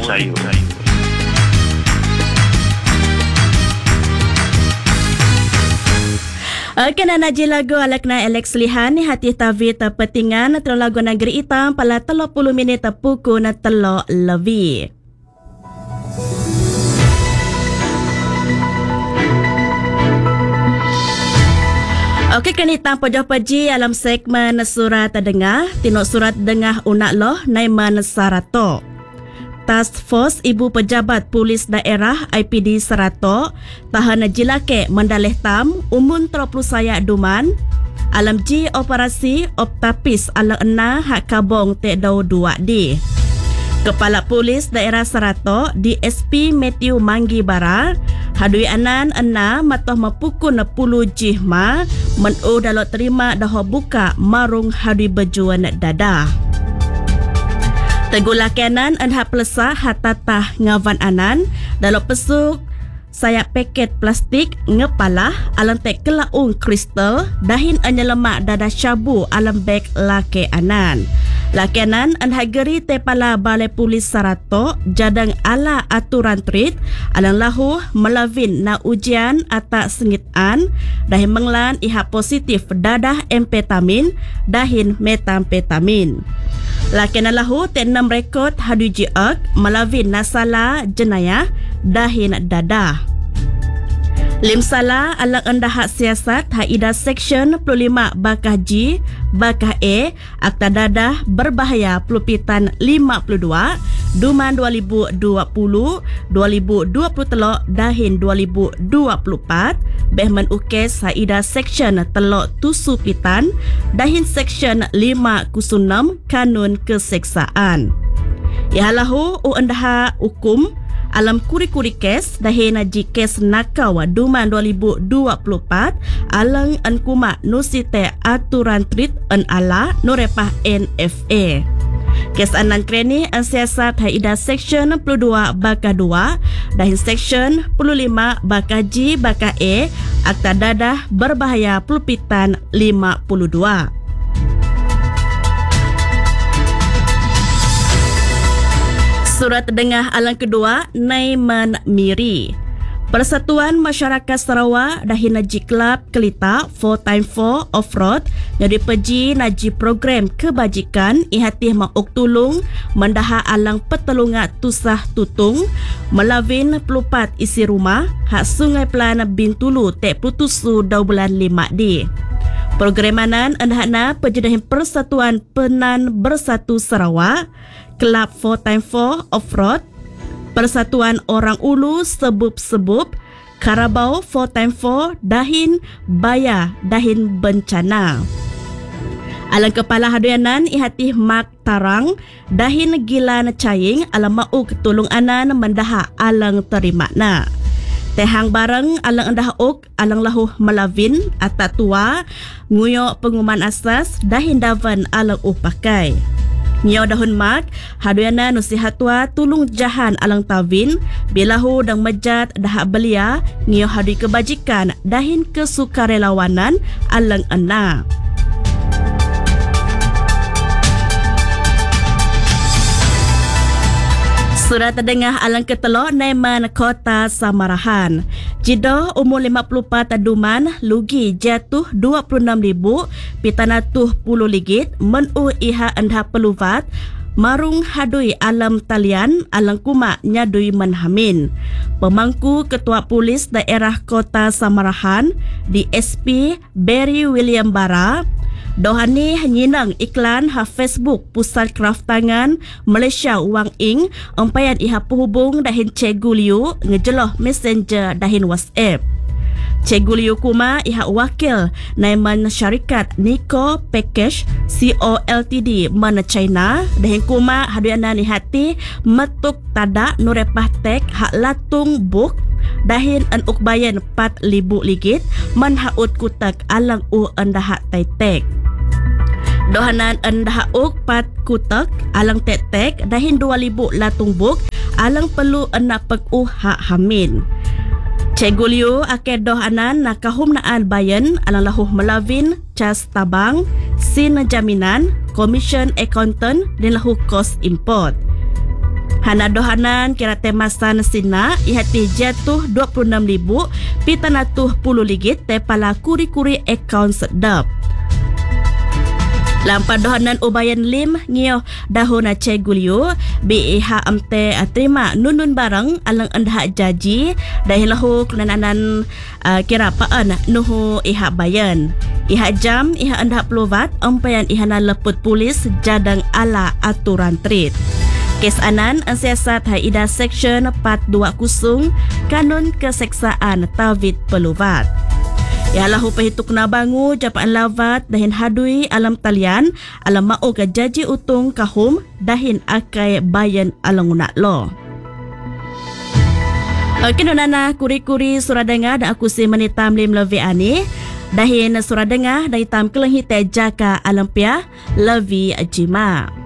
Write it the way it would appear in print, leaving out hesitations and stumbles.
sayur. Kena naji lagu alakna Alex Lihan ni hati tavi terpetingan terlalu lagu negeri hitam pala 30 minit pukul na telok lebih. Okey, kini tanpa jauh pergi alam segmen surat dengar. Tinok surat dengar unak loh Naiman Sarato. Task Force Ibu Pejabat Polis Daerah IPD Sarato tahan jilake mendalih tam umun 30 sayak duman alam ji operasi optapis alang ena hak kabong tek dau 2D. Kepala Polis Daerah Sarato DSP Matthew Manggi Bara hadui anan ena matoh mapukul 10 jihma menu dalok terima dah buka marung hadui berjuan dadah. Tegulah kenan anha pelesa hatatah ngavan anan dalam pesuk sayap paket plastik ngepalah alam tek kelaung kristal dahin anyelemak dada syabu alam beg lake anan. Lakenan anha geri tepala Balai Polis Sarato jadang ala aturan treat alang lahu melavin na ujian atak sengitan dahin menglan iha positif dadah ampetamin dahin metamfetamin. Lakenan lahu tenam rekod hadu jiak melavin nasala jenayah dahin dadah. Lim salah alang anda hak siasat haida seksyen 25 bakah G bakah E akta dadah berbahaya pelupitan 52 Duman 2020 2023 dahin 2024 behman ukes haida seksyen telok tusupitan dahin seksyen 506 kanun keseksaan. Ialahu anda hukum alam kuri-kuri kes dahena jikes nakau Duman 2024 alang ankuma nusite aturan treat an ala norepah NFA. Kes anan kreni an siasat haida seksyen 22 bakah 2 dahin seksyen 15 bakah G bakah E akta dadah berbahaya pelupitan 52. Surat dengar alang kedua Naiman Miri. Persatuan Masyarakat Sarawak dahin naji klub kelita 4x4 off-road jadi peji naji program kebajikan ihatih mauk tulung mendaha alang petelungat tusah tutung melavin pelupat isi rumah hak Sungai Pelan Bintulu tek putusu 2 bulan 5D. Programanan andahna pejedahin Persatuan Penan Bersatu Sarawak Kelab 4x4 Off-Road, Persatuan Orang Ulu Sebub-Sebub, Karabau 4x4 Dahin Baya Dahin Bencana. Alang kepala haduanan ihatih Mak Tarang Dahin Gilan Caying alam mau ketulung anan mendaha alang terimakna. Tehang bareng alang endah ok alang lahu melavin atat tua nguyok pengumuman asas dahin davan alang pakai. Nyo dahun mak haduana nusihat tua tulung jahan alang tawin bilahu dang mejat dah belia nyo hadui kebajikan dahin kesukarelawanan alang ena. Surat terdengar alang ketelok Naiman Kota Samarahan. Jidoh umur 54 duman lugi jatuh 26,000 pitanatuh 10 ligit menu iha andha peluvat marung hadui alam talian alang kuma nyadui menhamin. Pemangku Ketua Polis Daerah Kota Samarahan DSP Barry William Bara dohani nyinang iklan ha Facebook Pusat Kraftangan Malaysia Wang Ing umpayan iha penghubung dahin Cikgu Liu ngejeloh messenger dahin WhatsApp. Cikgu Liu kuma iha wakil Naiman Syarikat Nico Package CO Ltd mana China dahin kuma haduanan ihati metuk tadak nurepah tek hak latung buk dahin an ukbayan 4,000 ligit man haut kutak alang andahak taitek. Dohanan endah uk pat kutak alang tek-tek dahin 2,000 latung buk alang perlu enak pek hak hamin. Cikgu Liu ake dohanan nakahum naan bayan alang lahuh melavin cas tabang, sin jaminan, commission accountant dan lahuh kos import. Hana dohanan kira temasan sina ihati jatuh 26,000 pitana tuh 10 ligit tepala kuri-kuri akaun sedap. Lampa dohanan ubayan lim ngio dahona cegulio BEH amte terima nunun barang alang andah jaji dahilahu kelananan kira paan nuhu iha bayan. Iha jam iha andah pluvat ampayan ihana leput polis jadang ala aturan treat. Kes anan siasat haida section 420 kanun keseksaan tawid peluvat. Ialah pahituk na bangu japaan lavat dahin hadui alam talian alam mao ka jaji utung kahum dahin akai bayan alanguna lo. Kinunana kuri-kuri suradenga da aku si menitam lim levi ani dahin suradenga dahi tam kelenghi te jaka alampia levi jima.